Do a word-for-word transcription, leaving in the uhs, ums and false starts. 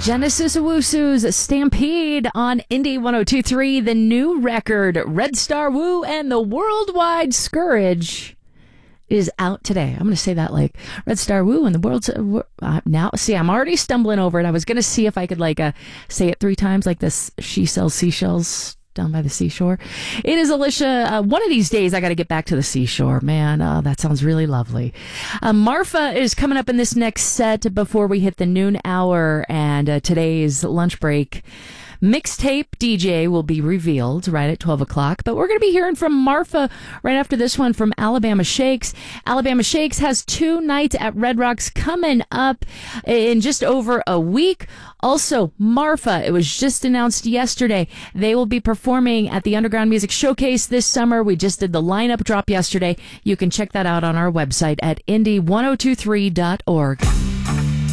Genesis Owusu's Stampede on Indie one oh two point three. The new record, Red Star Woo and the Worldwide Scourge, is out today. I'm going to say that like Red Star Woo and the world. Uh, now, see, I'm already stumbling over it. I was going to see if I could like uh, say it three times like this. She sells seashells down by the seashore. It is Alicia. Uh, one of these days, I got to get back to the seashore, man. Uh, that sounds really lovely. Uh, Marfa is coming up in this next set before we hit the noon hour and uh, today's lunch break. Mixtape D J will be revealed right at twelve o'clock, but we're going to be hearing from Marfa right after this one from Alabama Shakes. Alabama Shakes has two nights at Red Rocks coming up in just over a week. Also, Marfa, it was just announced yesterday, they will be performing at the Underground Music Showcase this summer. We just did the lineup drop yesterday. You can check that out on our website at indie ten twenty-three dot org.